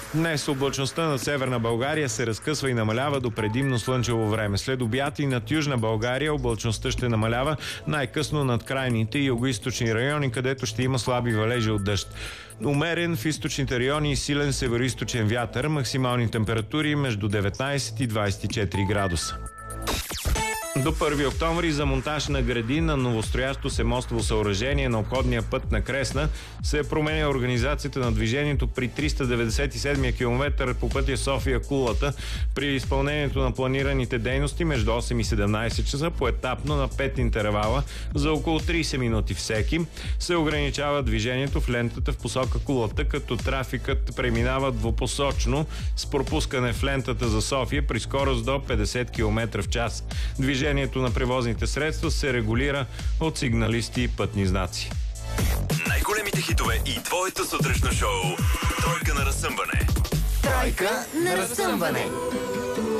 Днес облачността над Северна България се разкъсва и намалява до предимно слънчево време. След обяд и над Южна България облачността ще намалява най-късно над крайните и югоизточни райони, където ще има слаби валежи от дъжд. Умерен в източните райони и силен североизточен вятър, максимални температури между 19 и 24 градуса. До 1 октомври за монтаж на греди на новостроящо се мостово съоръжение на обходния път на Кресна се променя организацията на движението при 397 км по пътя София-Кулата при изпълнението на планираните дейности между 8 и 17 часа поетапно на 5 интервала за около 30 минути всеки. Се ограничава движението в лентата в посока Кулата, като трафикът преминава двупосочно с пропускане в лентата за София при скорост до 50 км в час. Движението на превозните средства се регулира от сигналисти и пътни знаци. Най-големите хитове и твоето сутрешно шоу. Тройка на разсъмване. Тройка на разсъмване.